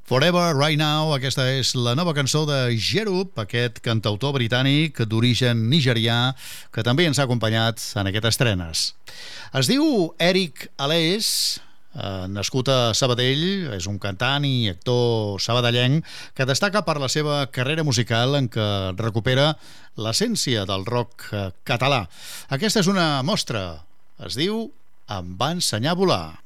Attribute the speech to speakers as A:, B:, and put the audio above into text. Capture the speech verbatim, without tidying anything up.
A: Forever Right Now, aquesta és la nova cançó de Jerup, aquest cantautor britànic d'origen nigerià que també ens ha acompanyat en aquestes estrenes. Es diu Eric Alés, eh, nascut a Sabadell, és un cantant i actor sabadellenc que destaca per la seva carrera musical en què recupera l'essència del rock català. Aquesta és una mostra, es diu Em va ensenyar a volar.